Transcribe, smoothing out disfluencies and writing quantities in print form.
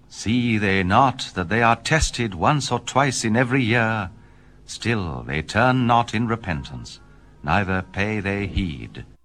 See they not that they are tested once or twice in every year? Still they turn not in repentance, neither pay they heed.